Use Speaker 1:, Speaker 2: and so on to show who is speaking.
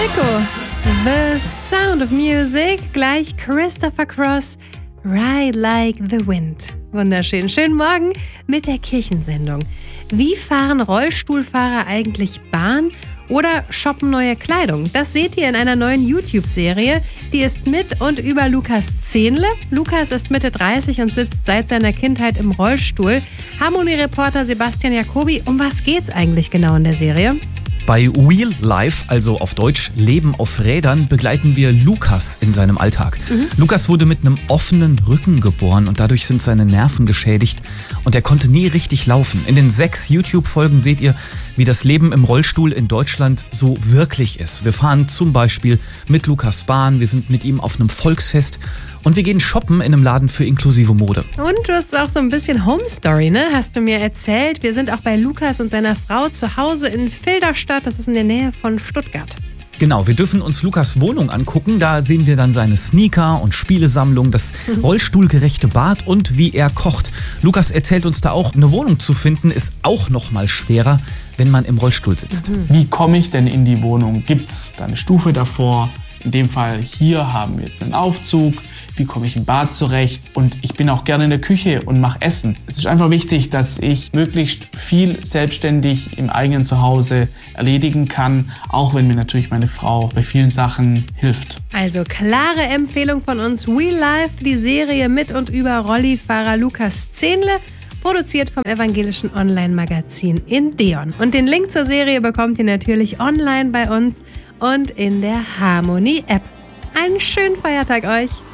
Speaker 1: Wilco, The Sound of Music, gleich Christopher Cross, Ride Like the Wind. Wunderschön. Schönen Morgen mit der Kirchensendung. Wie fahren Rollstuhlfahrer eigentlich Bahn oder shoppen neue Kleidung? Das seht ihr in einer neuen YouTube-Serie. Die ist mit und über Lukas Zehnle. Lukas ist Mitte 30 und sitzt seit seiner Kindheit im Rollstuhl. Harmony-Reporter Sebastian Jacobi, um was geht's eigentlich genau in der Serie?
Speaker 2: Bei Wheel Life, also auf Deutsch Leben auf Rädern, begleiten wir Lukas in seinem Alltag. Lukas wurde mit einem offenen Rücken geboren und dadurch sind seine Nerven geschädigt und er konnte nie richtig laufen. In den 6 YouTube-Folgen seht ihr, wie das Leben im Rollstuhl in Deutschland so wirklich ist. Wir fahren zum Beispiel mit Lukas Bahn, wir sind mit ihm auf einem Volksfest und wir gehen shoppen in einem Laden für inklusive Mode.
Speaker 1: Und du hast auch so ein bisschen Home Story, ne? Hast du mir erzählt. Wir sind auch bei Lukas und seiner Frau zu Hause in Filderstadt. Das ist in der Nähe von Stuttgart.
Speaker 2: Genau, wir dürfen uns Lukas Wohnung angucken. Da sehen wir dann seine Sneaker und Spielesammlung, das rollstuhlgerechte Bad und wie er kocht. Lukas erzählt uns da auch, eine Wohnung zu finden ist auch noch mal schwerer, wenn man im Rollstuhl sitzt.
Speaker 3: Wie komme ich denn in die Wohnung? Gibt es da eine Stufe davor? In dem Fall hier haben wir jetzt einen Aufzug. Wie komme ich im Bad zurecht? Und ich bin auch gerne in der Küche und mache Essen. Es ist einfach wichtig, dass ich möglichst viel selbstständig im eigenen Zuhause erledigen kann, auch wenn mir natürlich meine Frau bei vielen Sachen hilft.
Speaker 1: Also klare Empfehlung von uns. Wheel Life, die Serie mit und über Rollifahrer Lukas Zehnle, produziert vom evangelischen Online-Magazin Indeon. Und den Link zur Serie bekommt ihr natürlich online bei uns und in der Harmony-App. Einen schönen Feiertag euch!